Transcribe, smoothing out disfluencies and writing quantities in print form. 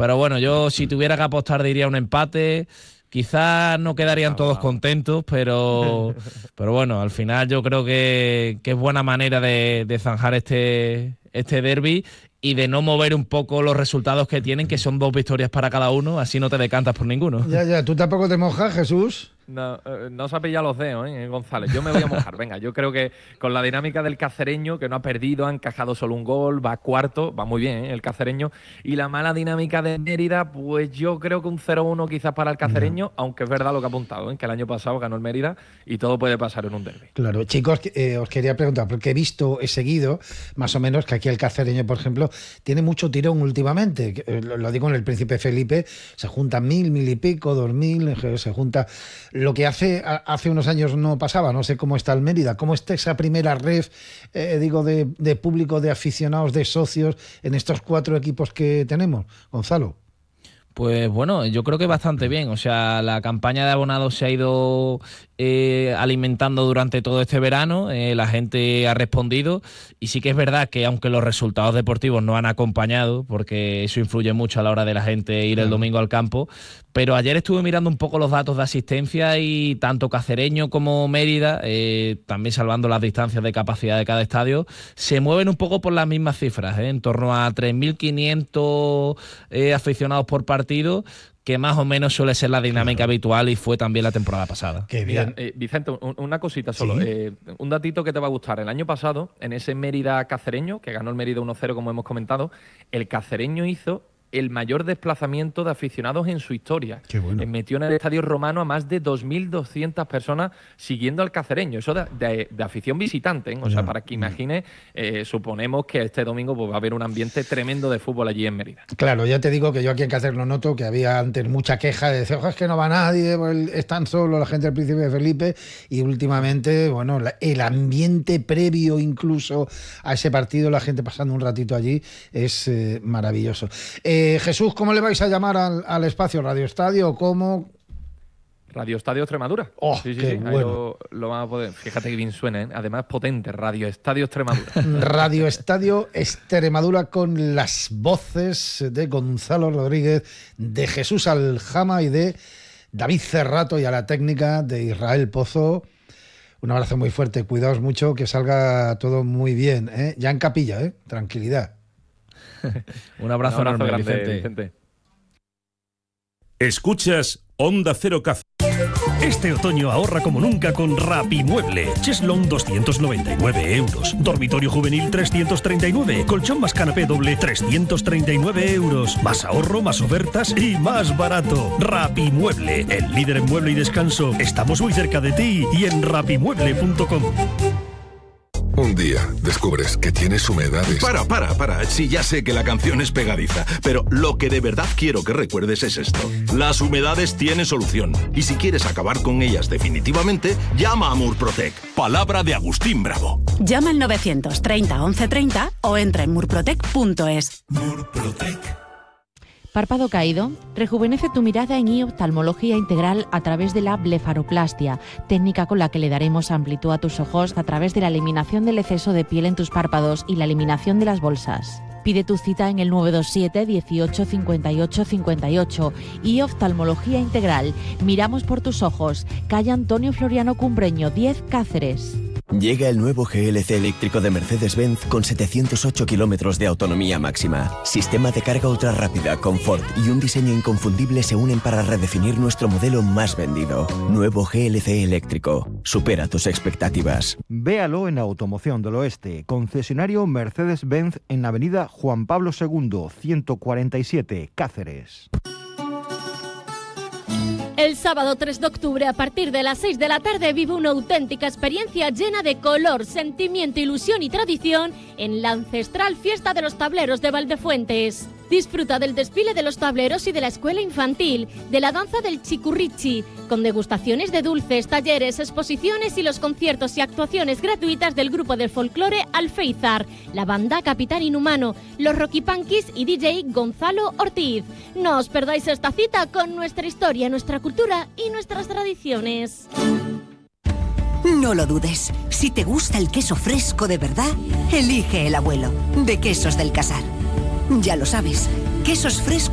Pero bueno, yo si tuviera que apostar diría un empate. Quizás no quedarían todos contentos, pero bueno, al final yo creo que es buena manera de zanjar este derbi y de no mover un poco los resultados que tienen, que son 2 victorias para cada uno, así no te decantas por ninguno. Ya, ¿tú tampoco te mojas, Jesús? No se ha pillado los dedos, González. Yo me voy a mojar. Venga, yo creo que con la dinámica del cacereño, que no ha perdido, ha encajado solo un gol, va cuarto, va muy bien, el cacereño. Y la mala dinámica de Mérida, pues yo creo que un 0-1 quizás para el cacereño, aunque es verdad lo que ha apuntado, que el año pasado ganó el Mérida y todo puede pasar en un derbi. Claro, chicos, os quería preguntar, porque he seguido, más o menos, que aquí el cacereño, por ejemplo, tiene mucho tirón últimamente. Lo digo en el Príncipe Felipe, se juntan 1.000 y pico, 2.000, se junta... Lo que hace unos años no pasaba, no sé cómo está el Mérida, cómo está esa primera ref, de público, de aficionados, de socios en estos 4 equipos que tenemos. Gonzalo. Pues bueno, yo creo que bastante bien. O sea, la campaña de abonados se ha ido alimentando durante todo este verano, la gente ha respondido y sí que es verdad que aunque los resultados deportivos no han acompañado, porque eso influye mucho a la hora de la gente ir el domingo al campo, pero ayer estuve mirando un poco los datos de asistencia y tanto Cacereño como Mérida, también salvando las distancias de capacidad de cada estadio, se mueven un poco por las mismas cifras, en torno a 3.500 aficionados por partido, que más o menos suele ser la dinámica habitual y fue también la temporada pasada. Qué bien. Mira, Vicente, una cosita solo. ¿Sí? Un datito que te va a gustar. El año pasado, en ese Mérida Cacereño, que ganó el Mérida 1-0, como hemos comentado, el Cacereño hizo el mayor desplazamiento de aficionados en su historia. Qué bueno. Metió en el Estadio Romano a más de 2.200 personas siguiendo al Cacereño. Eso de afición visitante, O sea, para que imagine, suponemos que este domingo pues, va a haber un ambiente tremendo de fútbol allí en Mérida. Claro, ya te digo que yo aquí en Cáceres lo noto, que había antes mucha queja de decir, es que no va nadie, están solos la gente del Príncipe de Felipe, y últimamente, bueno, el ambiente previo incluso a ese partido, la gente pasando un ratito allí, es maravilloso. Jesús, ¿cómo le vais a llamar al espacio? ¿Radio Estadio o cómo? Radio Estadio Extremadura. Oh, sí, qué bueno. Ahí lo van a poder. Fíjate que bien suena, Además potente, Radio Estadio Extremadura. Radio Estadio Extremadura con las voces de Gonzalo Rodríguez, de Jesús Aljama y de David Cerrato, y a la técnica de Israel Pozo. Un abrazo muy fuerte, cuidaos mucho, que salga todo muy bien, Ya en capilla, tranquilidad. Un abrazo enorme, grande, Vicente. Escuchas Onda Cero Cáceres. Este otoño ahorra como nunca con Rapimueble. Cheslón 299 euros. Dormitorio juvenil 339. Colchón más canapé doble 339 euros. Más ahorro, más ofertas y más barato. Rapimueble, el líder en mueble y descanso. Estamos muy cerca de ti y en rapimueble.com. Un día descubres que tienes humedades. Para. Sí, ya sé que la canción es pegadiza, pero lo que de verdad quiero que recuerdes es esto. Las humedades tienen solución. Y si quieres acabar con ellas definitivamente, llama a Murprotec. Palabra de Agustín Bravo. Llama al 930 1130 o entra en murprotec.es. Murprotec. Párpado caído, rejuvenece tu mirada en oftalmología integral a través de la blefaroplastia, técnica con la que le daremos amplitud a tus ojos a través de la eliminación del exceso de piel en tus párpados y la eliminación de las bolsas. Pide tu cita en el 927 18 58 58 y oftalmología integral. Miramos por tus ojos. Calle Antonio Floriano Cumbreño, 10, Cáceres. Llega el nuevo GLC eléctrico de Mercedes-Benz con 708 kilómetros de autonomía máxima. Sistema de carga ultra rápida, confort y un diseño inconfundible se unen para redefinir nuestro modelo más vendido. Nuevo GLC eléctrico. Supera tus expectativas. Véalo en Automoción del Oeste, concesionario Mercedes-Benz en Avenida Juan Pablo II, 147, Cáceres. El sábado 3 de octubre, a partir de las 6 de la tarde, vive una auténtica experiencia llena de color, sentimiento, ilusión y tradición en la ancestral Fiesta de los Tableros de Valdefuentes. Disfruta del desfile de los tableros y de la escuela infantil, de la danza del chicurrichi, con degustaciones de dulces, talleres, exposiciones y los conciertos y actuaciones gratuitas del grupo de folclore Alféizar, la banda Capitán Inhumano, los Rocky Punkies y DJ Gonzalo Ortiz. No os perdáis esta cita con nuestra historia, nuestra cultura y nuestras tradiciones. No lo dudes. Si te gusta el queso fresco de verdad, elige el abuelo, de Quesos del Casar. Ya lo sabes, quesos frescos